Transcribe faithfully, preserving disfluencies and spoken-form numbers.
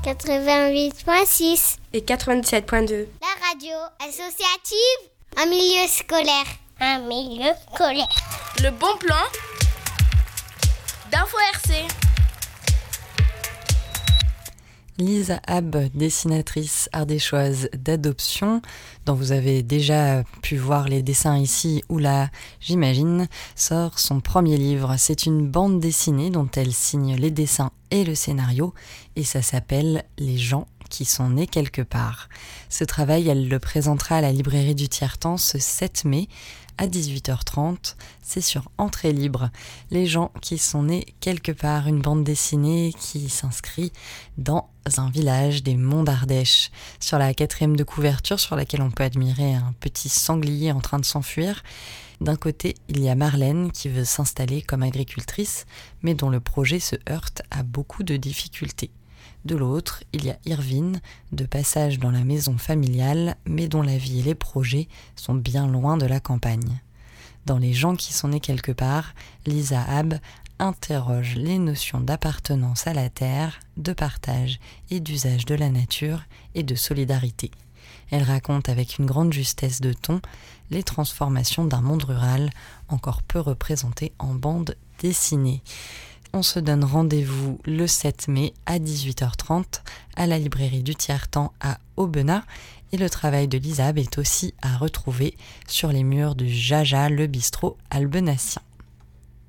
quatre-vingt-huit virgule six et quatre-vingt-dix-sept virgule deux. La radio associative, un milieu scolaire. Un milieu scolaire. Le bon plan d'Info R C. Lisa Ab, dessinatrice ardéchoise d'adoption, dont vous avez déjà pu voir les dessins ici ou là, j'imagine, sort son premier livre. C'est une bande dessinée dont elle signe les dessins et le scénario, et ça s'appelle « Les gens qui sont nés quelque part ». Ce travail, elle le présentera à la librairie du Tiers-Temps ce sept mai, à dix-huit heures trente, c'est sur Entrée Libre. Les gens qui sont nés quelque part, une bande dessinée qui s'inscrit dans un village des Monts d'Ardèche. Sur la quatrième de couverture, sur laquelle on peut admirer un petit sanglier en train de s'enfuir, d'un côté, il y a Marlène qui veut s'installer comme agricultrice, mais dont le projet se heurte à beaucoup de difficultés. De l'autre, il y a Irvine, de passage dans la maison familiale, mais dont la vie et les projets sont bien loin de la campagne. Dans Les gens qui sont nés quelque part, Lisa Ab interroge les notions d'appartenance à la terre, de partage et d'usage de la nature et de solidarité. Elle raconte avec une grande justesse de ton les transformations d'un monde rural encore peu représenté en bande dessinée. On se donne rendez-vous le sept mai à dix-huit heures trente à la librairie du Tiers-Temps à Aubenas, et le travail de Lisa Ab est aussi à retrouver sur les murs du Jaja, le bistrot albenassien.